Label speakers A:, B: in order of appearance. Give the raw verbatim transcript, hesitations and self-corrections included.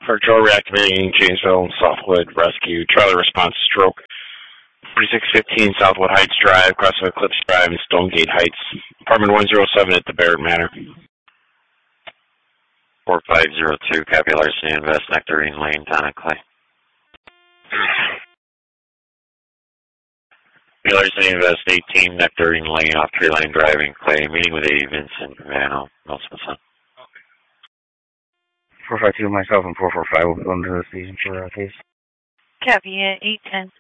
A: Control reactivating Janesville, Southwood, rescue, Charlie response, stroke, forty-six fifteen Southwood Heights Drive, crossing Eclipse Drive and Stonegate Heights, apartment one oh seven at the Barrett Manor.
B: four five zero two, copy larceny invest, Nectarine Lane, Tonic Clay. Larceny invest, eighteen, Nectarine Lane, off Tree Lane driving, Clay, meeting with A. Vincent Vano, Nelson.
C: four five two, myself, and four four five will go into the station for our case.
D: Copy, eight ten.